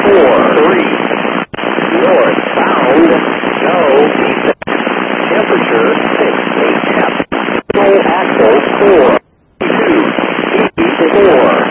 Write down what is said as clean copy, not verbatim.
3. Northbound, go. Temperature 6 8 F. Full axle 4. 2. East 4.